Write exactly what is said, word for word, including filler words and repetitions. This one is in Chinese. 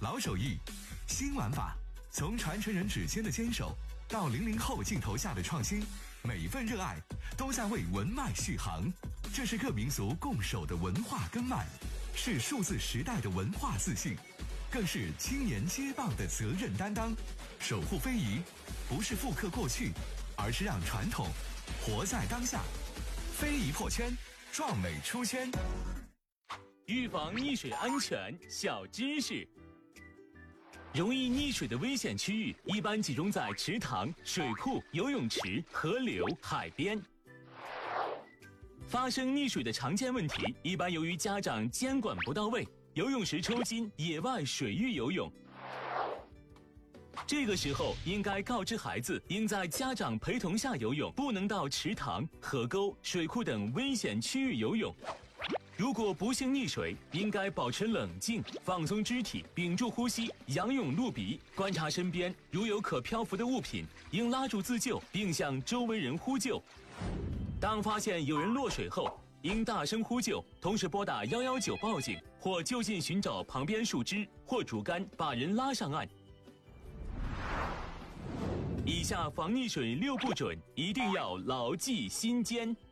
老手艺，新玩法。从传承人指尖的坚守，到零零后镜头下的创新，每一份热爱都在为文脉续航。这是各民族共守的文化根脉，是数字时代的文化自信，更是青年接棒的责任担当。守护非遗，不是复刻过去，而是让传统活在当下。非遗破圈，壮美出圈。 预防溺水安全小知识。容易溺水的危险区域一般集中在池塘、水库、游泳池、河流、海边。发生溺水的常见问题一般由于家长监管不到位，游泳时抽筋、野外水域游泳。这个时候应该告知孩子，应在家长陪同下游泳，不能到池塘、河沟、水库等危险区域游泳。如果不幸溺水，应该保持冷静，放松肢体，屏住呼吸，仰泳入鼻，观察身边，如有可漂浮的物品，应拉住自救，并向周围人呼救。当发现有人落水后，应大声呼救，同时拨打一一九报警，或就近寻找旁边树枝或竹竿，把人拉上岸。以下防溺水六不准，一定要牢记心间。